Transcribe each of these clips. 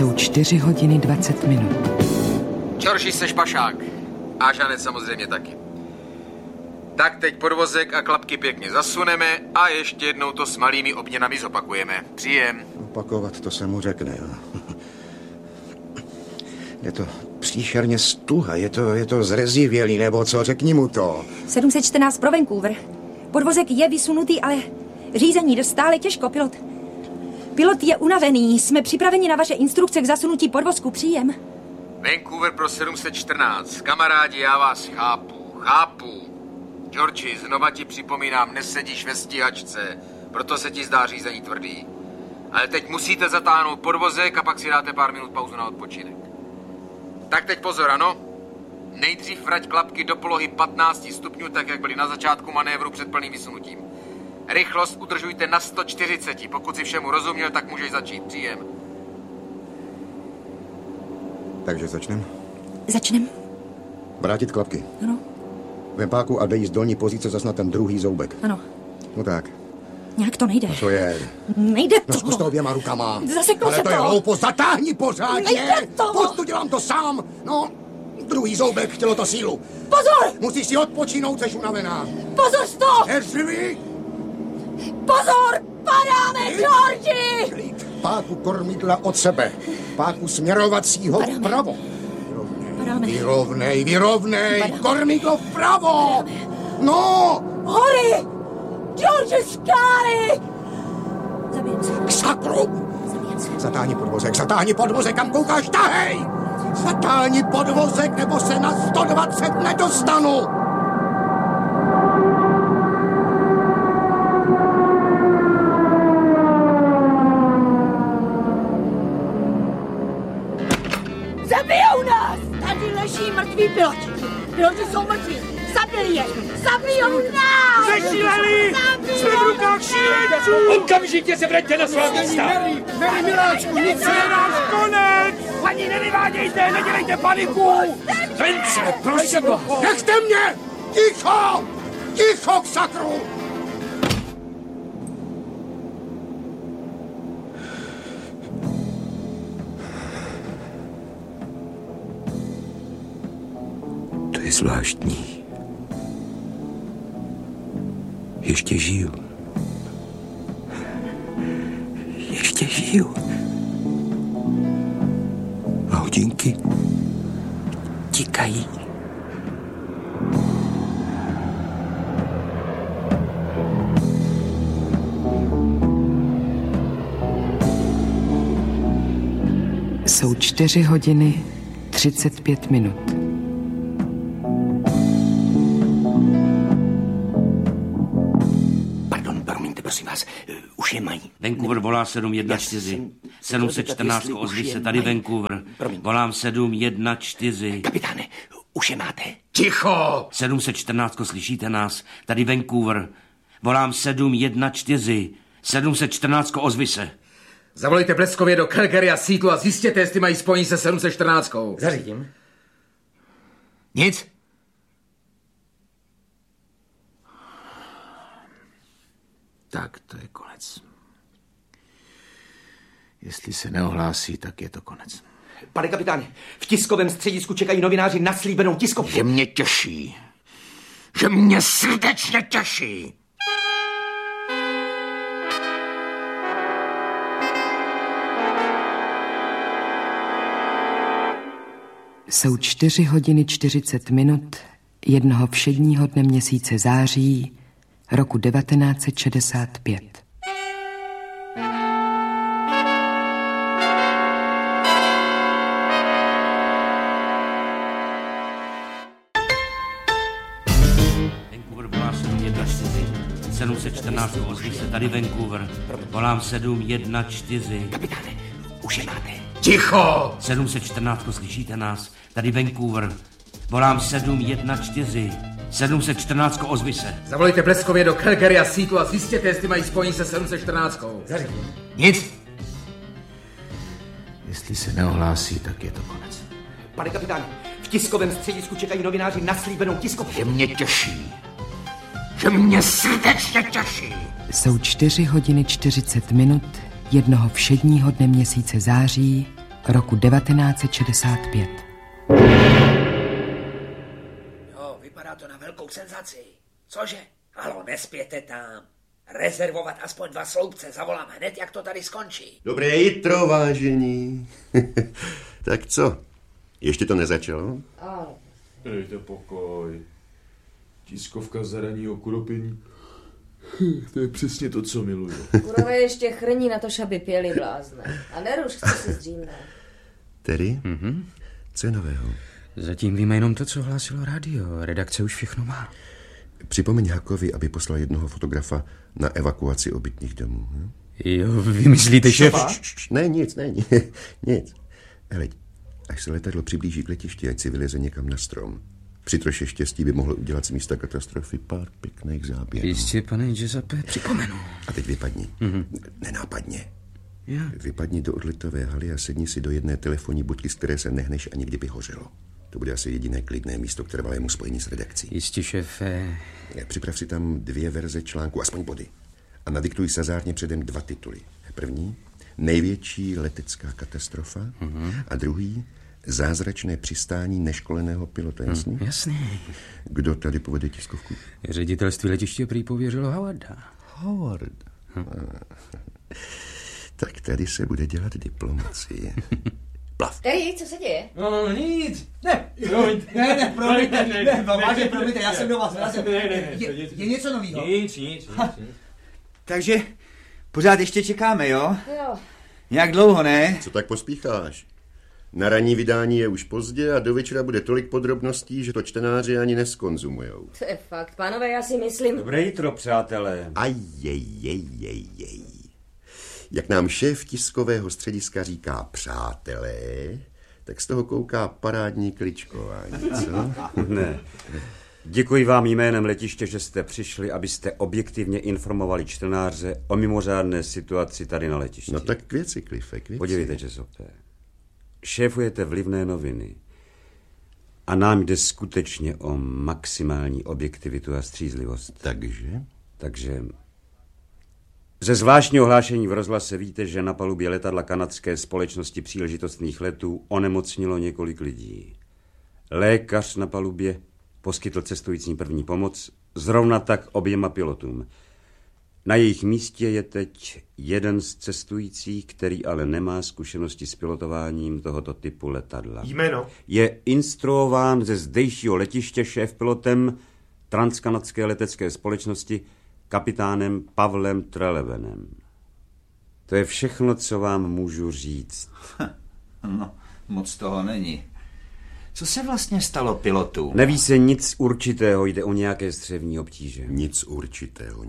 Jsou 4 hodiny 20 minut. Georgi, seš pašák. A Žanet samozřejmě taky. Tak teď podvozek a klapky pěkně zasuneme a ještě jednou to s malými obměnami zopakujeme. Příjem. Opakovat, to se mu řekne, jo. Je to příšerně stuha, je to zrezivělý, nebo co, řekni mu to. 714 pro Vancouver. Podvozek je vysunutý, ale řízení jde stále těžko, Pilot je unavený, jsme připraveni na vaše instrukce k zasunutí podvozku, příjem. Vancouver pro 714. Kamarádi, já vás chápu. Georgi, znova ti připomínám, nesedíš ve stíhačce, proto se ti zdá řízení tvrdý. Ale teď musíte zatáhnout podvozek a pak si dáte pár minut pauzu na odpočinek. Tak teď pozor, ano? Nejdřív vrať klapky do polohy 15 stupňů, tak jak byly na začátku manévru před plným vysunutím. Rychlost udržujte na 140. Pokud si všemu rozuměl, tak můžeš začít. Příjem. Takže začnem? Začnem. Vrátit klapky. Ano. Vem páku a dej z dolní pozice zas na ten druhý zoubek. Ano. No tak. Nějak to nejde. A co je? Nejde to. No zkus to oběma rukama. Zaseknu se to. Ale to je hloupost, zatáhni pořádně. Nejde to. Postu dělám to sám. No, druhý zoubek, chtělo to sílu. Pozor! Musíš si odpočinout, jsi unavená. Pozor, stop! Neřvi! Pozor! Padáme, Georgi! Klid. Páku kormidla od sebe. Páku směrovacího vpravo. Vyrovnej. Kormidlo vpravo! No! Hory! Georgi, skály! Zabijem se. K sakru! Zatáhni podvozek, kam koukáš, tahej! Zatáhni podvozek, nebo se na 120 nedostanu! Zabijou nás! Tady leží mrtví piloti. Piloti jsou mrtví. Zabili je! Zabijou nás! Zešíleli! Jsme v rukách šílenců! Okamžitě se vraťte na svá místa! Mary, miláčku, nic je náš konec! Paní, nevyvádějte, nedělejte paniku! Vence, prosím! Nechte mě! Ticho! Ticho, k sakru! To je zvláštní. Ještě žiju. A hodinky tikají. Jsou 4 hodiny 35 minut. Promiňte, prosím vás, už je mají. Vancouver volá 714. 714, ozvi se tady Vancouver. Volám 714. Kapitáne, už je máte. Ticho! 714, slyšíte nás? Tady Vancouver. Volám 714. 714, ozvi se. Zavolejte bleskově do Calgary a Seattlu a zjistěte, jestli mají spojení se 714. Zařídím. Nic? Tak to je konec. Jestli se neohlásí, tak je to konec. Pane kapitáne, v tiskovém středisku čekají novináři na slíbenou tiskovku. Že mě těší. Že mě srdečně těší. Jsou 4 hodiny 40 minut jednoho všedního dne měsíce září roku 1965. Vancouver volá 714. 714, ozvi se tady Vancouver. Volám 714. Kapitáne, už je máte. Ticho! 714, slyšíte nás? Tady Vancouver. Volám 714. 714, ozvi se. Zavolejte bleskově do Calgary a Seattlu a zjistěte, jestli mají spojení se 714. Zařídím. Nic? Jestli se neohlásí, tak je to konec. Pane kapitáne, v tiskovém středisku čekají novináři na slíbenou tiskovku. Že mě těší. Že mě srdečně těší. Jsou 4 hodiny 40 minut jednoho všedního dne měsíce září roku 1965. Jo, vypadá to na velkou senzaci. Cože? Halo, nespěte tam. Rezervovat aspoň 2 sloupce, zavolám hned, jak to tady skončí. Dobré jitro, vážení. Tak co? Ještě to nezačalo? Dejte pokoj. Tiskovka z ranního kuropení. To je přesně to, co miluju. Kurové ještě chrní na to, aby pěli blázne. A neruš, chci si zdřímnout. Tedy? Co je nového? Zatím víme jenom to, co hlásilo rádio. Redakce už všechno má. Připomeň Hakovi, aby poslal jednoho fotografa na evakuaci obytných domů. Jo, vymyslíte, šéf? Ne, nic. Hele, až se letadlo přiblíží k letišti, ať si vyleze někam na strom. Při troše štěstí by mohl udělat z místa katastrofy pár pěkných záběrů. Jistě, pane Giuseppe, připomenu. A teď vypadni. Nenápadně. Já. Vypadni do odletové haly a sedni si do jedné telefonní budky, z které se nehneš, ani kdyby hořelo. To bude asi jediné klidné místo k trvalému spojení s redakcí. Jistě, šéfe. Připrav si tam 2 verze článku, aspoň body. A nadiktuj sazárně předem 2 tituly. První, největší letecká katastrofa. A druhý, zázračné přistání neškoleného pilota, jasný? Jasný. Kdo tady povede tiskovku? Ředitelství letiště prý pověřilo Howarda. Howard. Tak tady se bude dělat diplomacie. Plav. Tady, co se děje? No, nic. Ne, promiňte, já jsem do vás vrazil. Je něco novýho? Nic. Takže pořád ještě čekáme, jo? Jo. Jak dlouho, ne? Co tak pospícháš? Na ranní vydání je už pozdě a do večera bude tolik podrobností, že to čtenáři ani neskonzumujou. To je fakt, pánové, já si myslím... Dobré jitro, přátelé. Ajejejejejej. Jak nám šéf tiskového střediska říká přátelé, tak z toho kouká parádní kličkování, co? Ne. Děkuji vám jménem letiště, že jste přišli, abyste objektivně informovali čtenáře o mimořádné situaci tady na letišti. No tak k věci, Cliffe, k věci. Podívejte, Giuseppe. Šéfujete vlivné noviny. A nám jde skutečně o maximální objektivitu a střízlivost. Takže... Ze zvláštního hlášení v rozhlase víte, že na palubě letadla kanadské společnosti příležitostných letů onemocnilo několik lidí. Lékař na palubě poskytl cestujícím první pomoc, zrovna tak oběma pilotům. Na jejich místě je teď jeden z cestujících, který ale nemá zkušenosti s pilotováním tohoto typu letadla. Jméno? Je instruován ze zdejšího letiště šéfpilotem transkanadské letecké společnosti kapitánem Pavlem Trelevenem. To je všechno, co vám můžu říct. No, moc toho není. Co se vlastně stalo pilotům? Neví se nic určitého, jde o nějaké střevní obtíže. Nic určitého,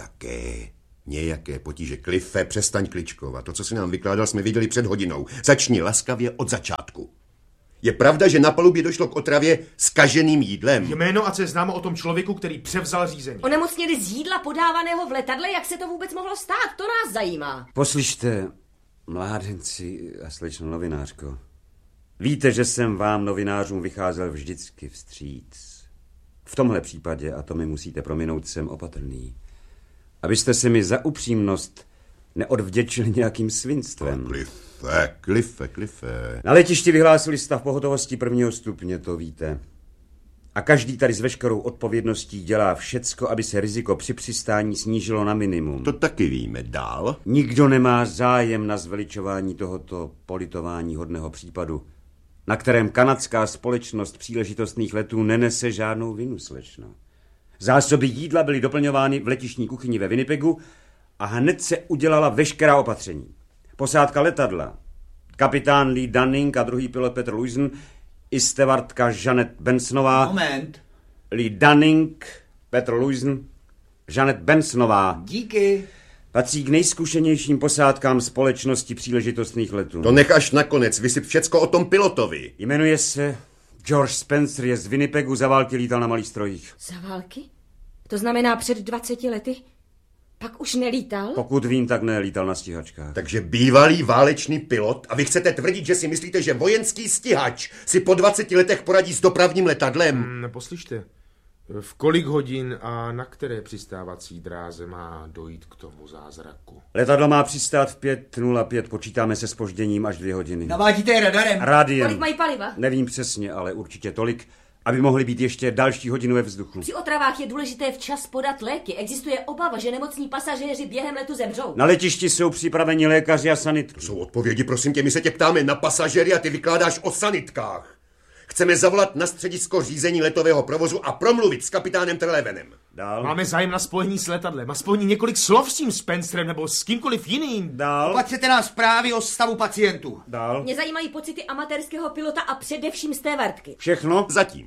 nějaké potíže. Cliffe, přestaň kličkovat. To, co si nám vykládal, jsme viděli před hodinou. Začni laskavě od začátku. Je pravda, že na palubě došlo k otravě zkaženým jídlem? Jméno a co je známo o tom člověku, který převzal řízení? Onemocněli z jídla podávaného v letadle, jak se to vůbec mohlo stát? To nás zajímá. Poslyšte, mládenci a slečno novinářko. Víte, že jsem vám novinářům vycházel vždycky vstříc. V tomhle případě, a to mi musíte prominout, jsem opatrný. Abyste se mi za upřímnost neodvděčili nějakým svinstvem. Cliffe. Na letišti vyhlásili stav pohotovosti 1. stupně, to víte. A každý tady s veškerou odpovědností dělá všecko, aby se riziko při přistání snížilo na minimum. To taky víme. Dál? Nikdo nemá zájem na zveličování tohoto politování hodného případu, na kterém kanadská společnost příležitostných letů nenese žádnou vinu, slečno. Zásoby jídla byly doplňovány v letištní kuchyni ve Winnipegu a hned se udělala veškerá opatření. Posádka letadla, kapitán Lee Dunning a druhý pilot Petr Luisen i stevardka Janet Bensonová. Moment. Lee Dunning, Petr Luisen, Janet Bensonová. Díky. Patří k nejzkušenějším posádkám společnosti příležitostných letů. To nech až nakonec, vysyp všecko o tom pilotovi. Jmenuje se George Spencer, je z Winnipegu, za války lítal na malých strojích. Za války? To znamená před 20 lety? Pak už nelítal? Pokud vím, tak nelítal na stíhačkách. Takže bývalý válečný pilot a vy chcete tvrdit, že si myslíte, že vojenský stíhač si po 20 letech poradí s dopravním letadlem? Poslyšte, V kolik hodin a na které přistávací dráze má dojít k tomu zázraku? Letadlo má přistát v 5:05, počítáme se zpožděním až 2 hodiny. Navádíte je radarem? Rádiem. Kolik mají paliva? Nevím přesně, ale určitě tolik, aby mohli být ještě další hodinu ve vzduchu. Při otravách je důležité včas podat léky. Existuje obava, že nemocní pasažéři během letu zemřou. Na letišti jsou připraveni lékaři a sanitky. To jsou odpovědi, prosím tě, my se tě ptáme na pasažéry a ty vykládáš o sanitkách. Chceme zavolat na středisko řízení letového provozu a promluvit s kapitánem Trelevenem. Dál. Máme zájem na spojení s letadlem. Aspoň několik slov s tím Spencerem nebo s kýmkoliv jiným. Dál. Opatřete nás zprávy o stavu pacientů. Dál. Mě zajímají pocity amatérského pilota a především stévardky. Všechno? Zatím.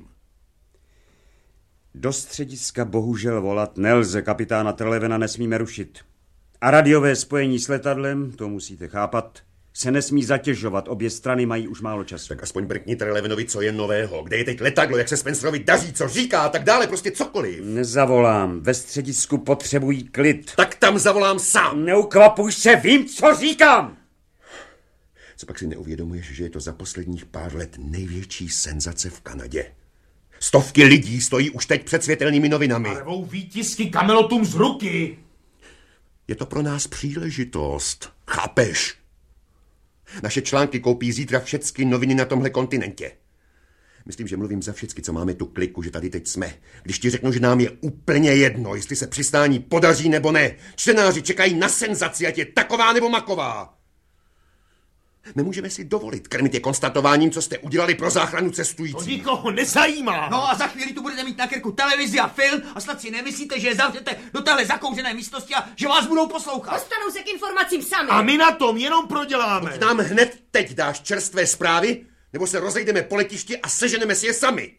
Do střediska bohužel volat nelze, kapitána Trelevena nesmíme rušit. A radiové spojení s letadlem, to musíte chápat, se nesmí zatěžovat, obě strany mají už málo času. Tak aspoň brkni Trelevenovi, co je nového. Kde je teď letadlo, jak se Spencerovi daří, co říká a tak dále, prostě cokoliv. Nezavolám, ve středisku potřebují klid. Tak tam zavolám sám. Neukvapuj se, vím, co říkám. Co pak si neuvědomuješ, že je to za posledních pár let největší senzace v Kanadě? Stovky lidí stojí už teď před světelnými novinami. A rvou výtisky kamelotům z ruky. Je to pro nás příležitost, chápeš? Naše články koupí zítra všechny noviny na tomhle kontinentě. Myslím, že mluvím za všechny, co máme tu kliku, že tady teď jsme. Když ti řeknu, že nám je úplně jedno, jestli se přistání podaří nebo ne. Čtenáři čekají na senzaci, ať je taková nebo maková. Nemůžeme si dovolit krmit je konstatováním, co jste udělali pro záchranu cestujících. To nikoho nezajímá. No a za chvíli tu budete mít na krku televizi a film a snad si nemyslíte, že je zavřete do téhle zakouřené místnosti a že vás budou poslouchat. Dostanou se k informacím sami. A my na tom jenom proděláme. Buď nám hned teď dáš čerstvé zprávy, nebo se rozejdeme po letišti a seženeme si je sami.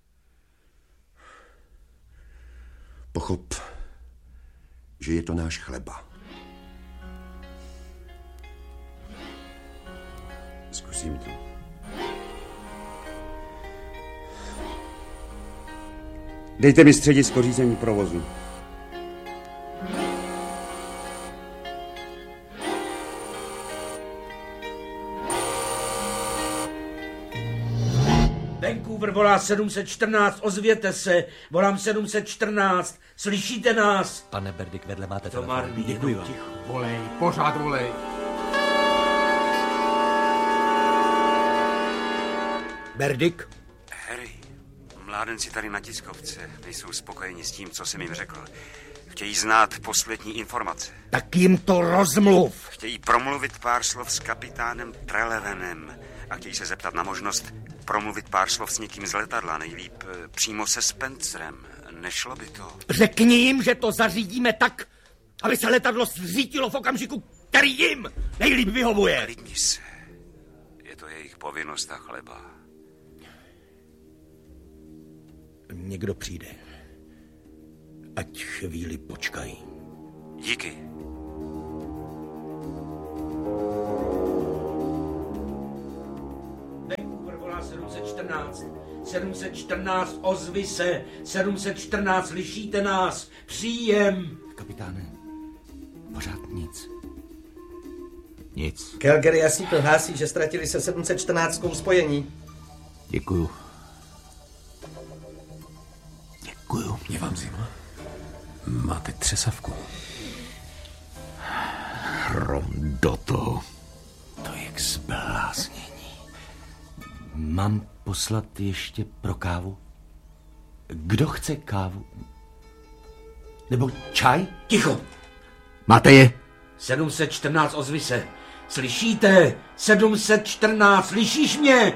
Pochop, že je to náš chleba. Zkusím to. Dejte mi středisko řízení provozu. Vancouver volá 714, ozvěte se. Volám 714, slyšíte nás? Pane Berdick, vedle máte to telefon. Děkuji vám. Volej, pořád volej. Berdick? Harry, mládenci tady na tiskovce nejsou spokojeni s tím, co jsem jim řekl. Chtějí znát poslední informace. Tak jim to rozmluv. Chtějí promluvit pár slov s kapitánem Trelevenem a chtějí se zeptat na možnost promluvit pár slov s někým z letadla, nejlíp přímo se Spencerem. Nešlo by to? Řekni jim, že to zařídíme tak, aby se letadlo zřítilo v okamžiku, který jim nejlíp vyhovuje. Klidni se. Je to jejich povinnost a chleba. Někdo přijde. Ať chvíli počkají. Díky. Vancouver volá 714. 714, ozvi se. 714, slyšíte nás? Příjem. Kapitáne, pořád nic. Nic. Calgary a Seattle hlásí, že ztratili se 714 spojení. Děkuju. Děkuju. Je vám zima? Máte třesavku. Hrom do toho. To je k zbláznění. Mám poslat ještě pro kávu? Kdo chce kávu? Nebo čaj? Ticho. Máte je? 714, ozvi se. Slyšíte? 714, slyšíš mě?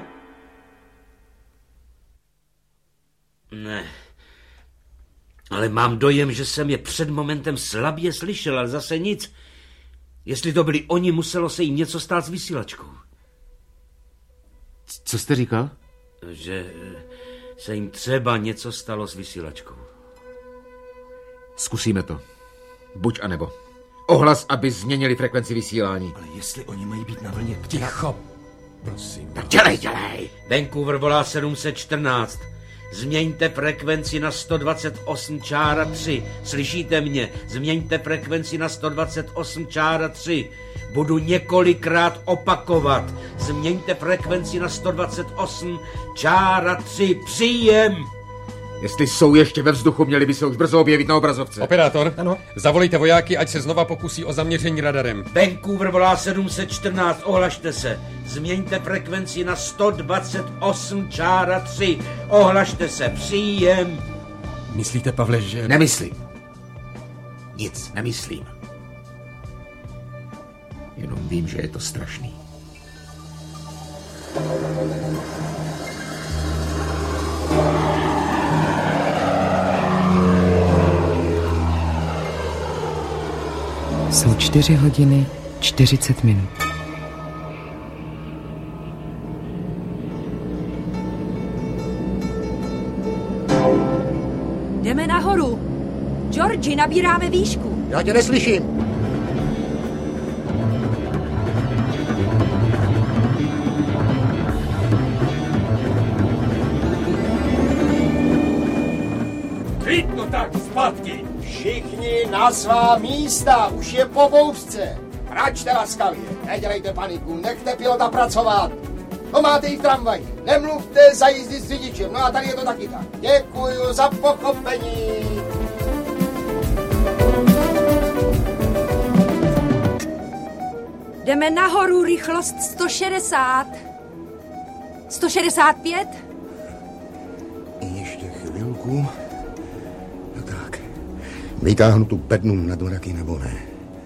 Ne. Ale mám dojem, že jsem je před momentem slabě slyšel, ale zase nic. Jestli to byli oni, muselo se jim něco stát s vysílačkou. Co jste říkal? Že se jim třeba něco stalo s vysílačkou. Zkusíme to. Buď a nebo. Ohlas, aby změnili frekvenci vysílání. Ale jestli oni mají být na vlně... Ticho. Prosím. Tak dělej. Vancouver volá 714. Změňte frekvenci na 128,3. Slyšíte mě? Změňte frekvenci na 128,3. Budu několikrát opakovat. Změňte frekvenci na 128,3. Příjem. Jestli jsou ještě ve vzduchu, měli by se už brzo objevit na obrazovce. Operátor, ano. Zavolejte vojáky, ať se znova pokusí o zaměření radarem. Vancouver volá 714, ohlašte se. Změňte frekvenci na 128,3. Ohlašte se, příjem. Myslíte, Pavle, že... Nemyslím. Nic nemyslím. Jenom vím, že je to strašný. Jsou 4 hodiny 40 minut. Jdeme nahoru. Georgi, nabíráme výšku. Já tě neslyším. Klid, no tak, zpátky. Všichni na svá místa, už je po bouřce. Račte laskavě, nedělejte paniku, nechte pilota pracovat. To máte i v tramvaji, nemluvte za jízdy s řidičem, no a tady je to taky tak. Děkuju za pochopení. Jdeme nahoru, rychlost 160. 165. Ještě chvilku. No tak. Vytáhnu tu bednu na doraky nebo ne?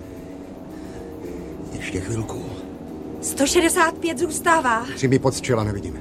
Ještě chvilku. 165 zůstává. Si mi pod čela nevidíme.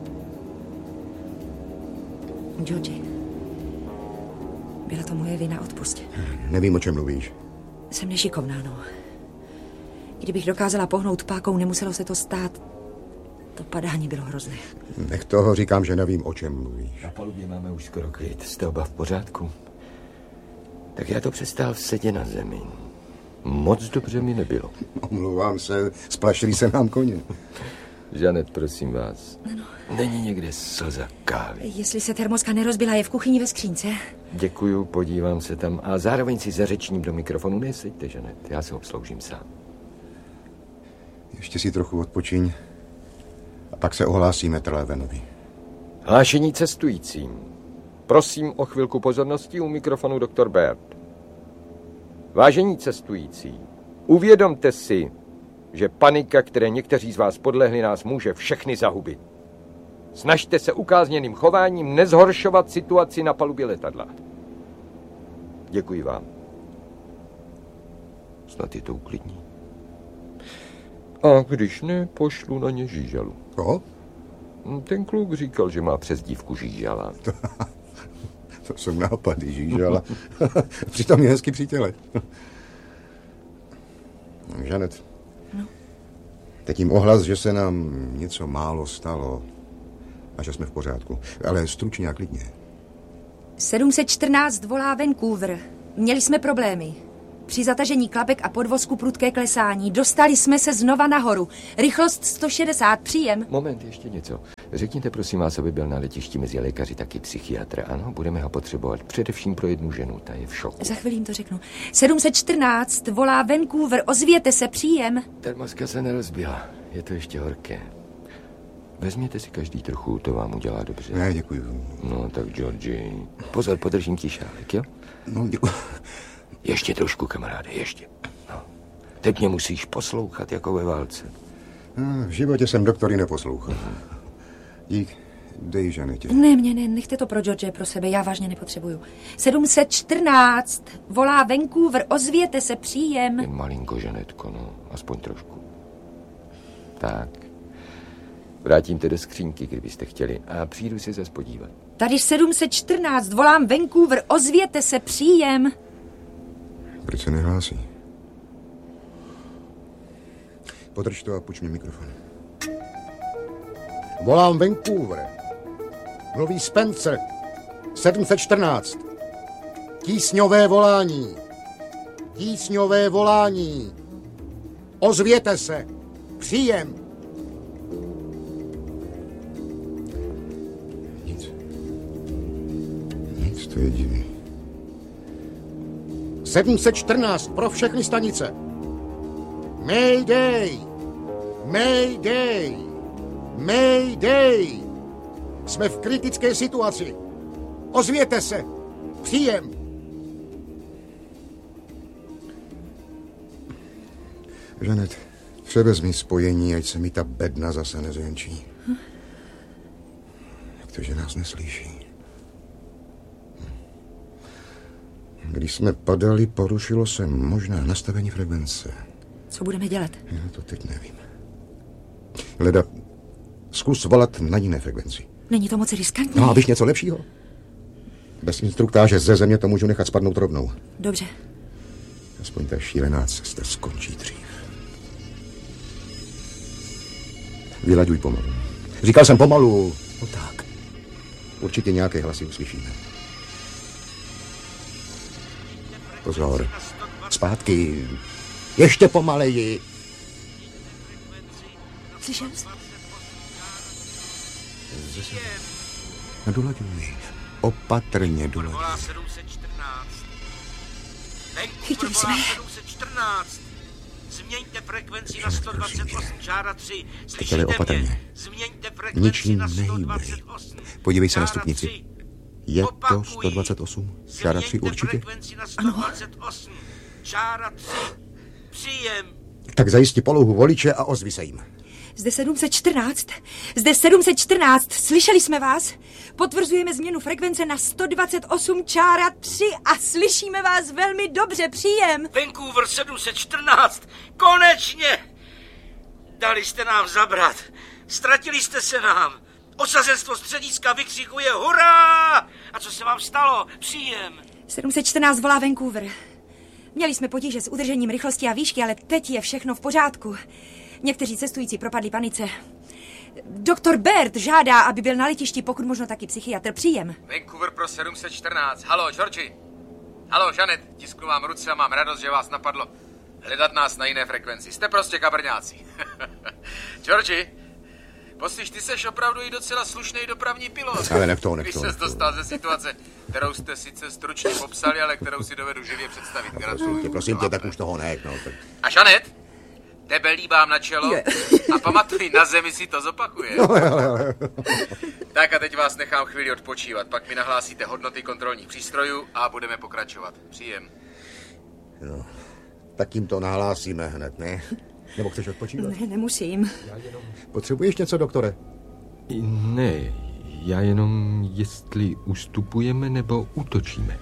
Georgi, byla to moje vina, odpusť. Nevím, o čem mluvíš. Jsem nešikovná, no. Kdybych dokázala pohnout pákou, nemuselo se to stát. To padání bylo hrozné. Nech toho, říkám, že nevím, o čem mluvíš. Na palubě máme už skoro klid. Jste oba v pořádku? Tak já to přestál sedět na zemi. Moc dobře mi nebylo. Omlouvám se, splašili se nám koně. Žanet, prosím vás. Ano. Není někde slza kávy. Jestli se termoska nerozbila, je v kuchyni ve skřínce. Děkuju, podívám se tam a zároveň si zařečním do mikrofonu. Neseďte, Žanet, já se obsloužím sám. Ještě si trochu odpočiň a pak se ohlásíme Trlevenovi. Hlášení cestujícím. Prosím o chvilku pozornosti u mikrofonu doktor Baird. Vážení cestující, uvědomte si, že panika, které někteří z vás podlehli, nás může všechny zahubit. Snažte se ukázněným chováním nezhoršovat situaci na palubě letadla. Děkuji vám. Snad je to uklidní. A když ne, pošlu na ně žížalu. Koho? Ten kluk říkal, že má přezdívku žížala. To jsou nápady, žížala. Přitom je hezky přítele. Žanet. No. Teď jim ohlas, že se nám něco málo stalo a že jsme v pořádku. Ale stručně a klidně. 714 volá Vancouver. Měli jsme problémy. Při zatažení klapek a podvozku prudké klesání. Dostali jsme se znova nahoru. Rychlost 160, příjem. Moment, ještě něco. Řekněte prosím vás, aby byl na letišti mezi lékaři taky psychiatr. Ano, budeme ho potřebovat především pro jednu ženu, ta je v šoku. Za chvíli jim to řeknu. 714 volá Vancouver, ozvěte se, příjem. Termoska se nerozbila, je to ještě horké. Vezměte si každý trochu, to vám udělá dobře. Ne, děkuju. No tak, Georgi. Pozor, podržím ti šálek, jo? No, děkuju. Ještě trošku, kamaráde, ještě. No. Teď mě musíš poslouchat jako ve válce. V životě jsem doktory neposlouchal. Dík, dej Žanetě. Ne, nechte to pro George, pro sebe, já vážně nepotřebuju. 714 volá Vancouver, ozvěte se, příjem. Jen malinko, Žanetko, no, aspoň trošku. Tak. Vrátím te do skřínky, kdybyste chtěli, a přijdu si zase podívat. Tady 714 volám Vancouver, ozvěte se, příjem. Proč se nehlásí? Podrž to a půjč mi mikrofon. Volám Vancouver. Mluví Spencer. 714. Tísňové volání. Tísňové volání. Ozvěte se. Příjem. Nic, to je divný. 714 pro všechny stanice. Mayday! Mayday! Mayday! Jsme v kritické situaci. Ozvěte se. Příjem. Žanet, převezmi spojení, ať se mi ta bedna zase nezvenčí. Jak to, že nás neslyší? Když jsme padali, porušilo se možná nastavení frekvence. Co budeme dělat? Já to teď nevím. Leda, zkus volat na jiné frekvenci. Není to moc riskantní? No a víš něco lepšího? Bez instruktáže ze země to můžu nechat spadnout rovnou. Dobře. Aspoň ta šílená cesta skončí dřív. Vylaďuj pomalu. Říkal jsem pomalu. No tak. Určitě nějaké hlasy uslyšíme. Pozor. Zpátky. Ještě pomaleji. Slyšel jsi? Dolaďuj. Opatrně dolaďuj. Chytili jsme. Změňte frekvenci na 128,3. Teď opatrně. Změňte frekvenci Ničím na nehýbej. 128. Podívej se na stupnici. Je to 128,3 určitě? Ano. 128,3. Příjem. Tak zajistí polohu voliče a ozvi se jim. Zde 714. Zde 714. Slyšeli jsme vás? Potvrzujeme změnu frekvence na 128,3 a slyšíme vás velmi dobře. Příjem. Vancouver 714. Konečně! Dali jste nám zabrat. Ztratili jste se nám. Osazenstvo střediska vykřikuje hurá! A co se vám stalo? Příjem. 714 volá Vancouver. Měli jsme potíže s udržením rychlosti a výšky, ale teď je všechno v pořádku. Někteří cestující propadli panice. Doktor Baird žádá, aby byl na letišti, pokud možno taky psychiatr. Příjem. Vancouver pro 714. Halo, Georgi. Halo, Janet. Tisknu vám ruce a mám radost, že vás napadlo hledat nás na jiné frekvenci. Jste prostě kabrňáci. Georgi, poslyš, ty seš opravdu i docela slušný dopravní pilot. Ale nech Když ses dostal ze situace, kterou jste sice stručně popsali, ale kterou si dovedu živě představit. Gratuluju. Prosím tě, tak už toho nech. No. A Janet, tebe líbám na čelo a pamatuj, na zemi si to zopakuje. Tak a teď vás nechám chvíli odpočívat, pak mi nahlásíte hodnoty kontrolních přístrojů a budeme pokračovat. Příjem. No, tak jim to nahlásíme hned, ne? Nebo chceš odpočívat? Ne, nemusím. Potřebuješ něco, doktore? Ne, já jenom jestli ustupujeme nebo útočíme.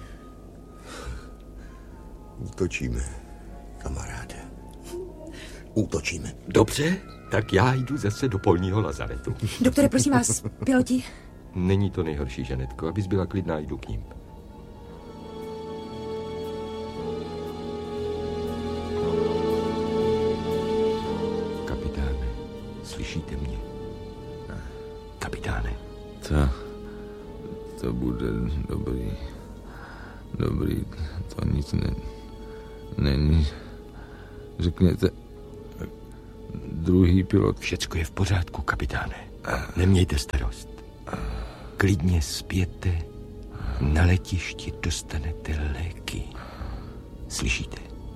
Útočíme, kamaráde. Útočíme. Dobře, tak já jdu zase do polního lazaretu. Doktore, prosím vás, piloti. Není to nejhorší, Žanetko, abys byla klidná, jdu k ním. Kapitáne, slyšíte mě? Kapitáne. To bude dobrý. Dobrý, to nic není. Řekněte, druhý pilot. Všecko je v pořádku, kapitáne. Nemějte starost. Klidně spěte. Na letišti dostanete léky. Slyšíte?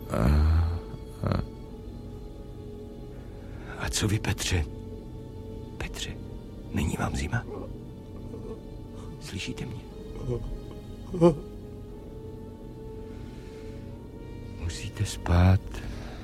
A co vy, Petře? Petře, není vám zima? Slyšíte mě? Musíte spát.